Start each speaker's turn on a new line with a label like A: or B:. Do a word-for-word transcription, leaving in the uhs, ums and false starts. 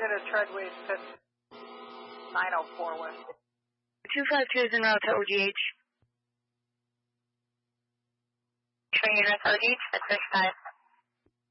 A: unit Treadway to nine oh four West.
B: two five two is en route to O G H.
C: Train unit O G H, that's five.